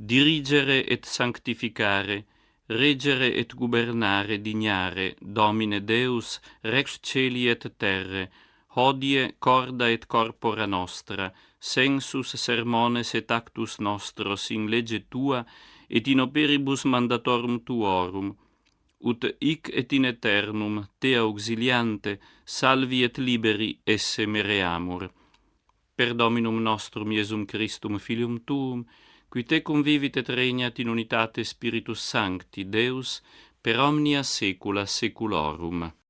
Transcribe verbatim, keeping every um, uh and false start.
dirigere et sanctificare, regere et gubernare dignare, Domine Deus, rex celi et terre, hodie corda et corpora nostra, sensus sermones et actus nostros in lege tua, et in operibus mandatorum tuorum, ut hic et in aeternum, te auxiliante, salvi et liberi esse mereamur. Per Dominum nostrum Iesum Christum, Filium tuum, qui te convivit et regnat in unitate Spiritus Sancti, Deus, per omnia saecula saeculorum.